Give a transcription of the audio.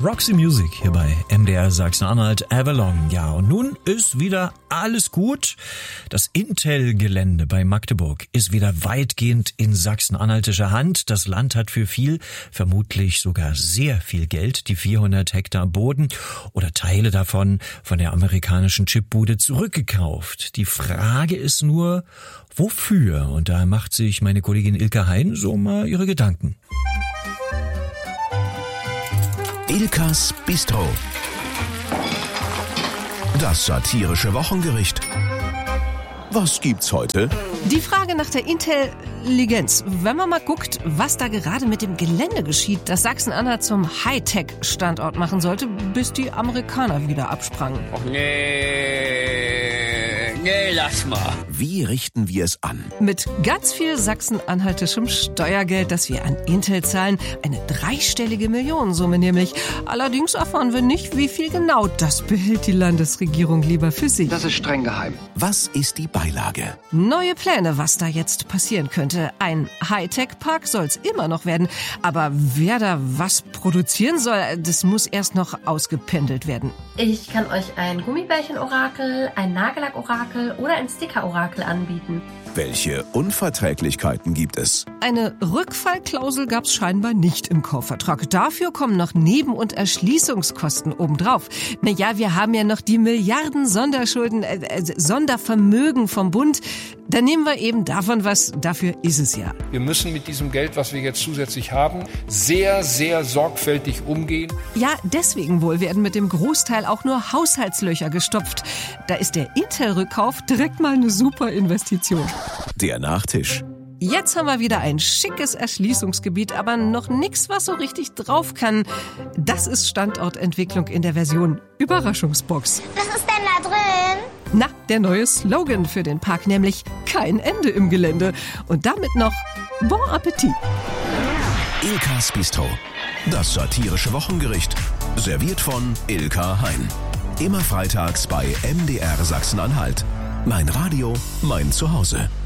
Roxy Music hier bei MDR Sachsen-Anhalt, Avalon. Ja, und nun ist wieder alles gut. Das Intel-Gelände bei Magdeburg ist wieder weitgehend in sachsen-anhaltischer Hand. Das Land hat für viel, vermutlich sogar sehr viel Geld, die 400 Hektar Boden oder Teile davon von der amerikanischen Chipbude zurückgekauft. Die Frage ist nur, wofür? Und da macht sich meine Kollegin Ilka Hein so mal ihre Gedanken. Ilkas Bistro. Das satirische Wochengericht. Was gibt's heute? Die Frage nach der Intelligenz. Wenn man mal guckt, was da gerade mit dem Gelände geschieht, das Sachsen-Anhalt zum Hightech-Standort machen sollte, bis die Amerikaner wieder absprangen. Och nee, lass mal. Wie richten wir es an? Mit ganz viel sachsen-anhaltischem Steuergeld, das wir an Intel zahlen. Eine dreistellige Millionensumme nämlich. Allerdings erfahren wir nicht, wie viel genau. Das behält die Landesregierung lieber für sich. Das ist streng geheim. Was ist die Beilage? Neue Pläne, was da jetzt passieren könnte. Ein Hightech-Park soll's immer noch werden. Aber wer da was produzieren soll, das muss erst noch ausgependelt werden. Ich kann euch ein Gummibärchen-Orakel, ein Nagellack-Orakel oder ein Sticker-Orakel anbieten. Welche Unverträglichkeiten gibt es? Eine Rückfallklausel gab's scheinbar nicht im Kaufvertrag. Dafür kommen noch Neben- und Erschließungskosten obendrauf. Naja, wir haben ja noch die Milliarden Sonderschulden, Sondervermögen vom Bund. Da nehmen wir eben davon was, dafür ist es ja. Wir müssen mit diesem Geld, was wir jetzt zusätzlich haben, sehr, sehr sorgfältig umgehen. Ja, deswegen wohl werden mit dem Großteil auch nur Haushaltslöcher gestopft. Da ist der Intel-Rückkauf direkt mal eine super Investition. Der Nachtisch. Jetzt haben wir wieder ein schickes Erschließungsgebiet, aber noch nix, was so richtig drauf kann. Das ist Standortentwicklung in der Version Überraschungsbox. Was ist denn da drin? Na, der neue Slogan für den Park, nämlich kein Ende im Gelände. Und damit noch Bon Appetit. Ilkas Bistro. Das satirische Wochengericht. Serviert von Ilka Hein. Immer freitags bei MDR Sachsen-Anhalt. Mein Radio, mein Zuhause.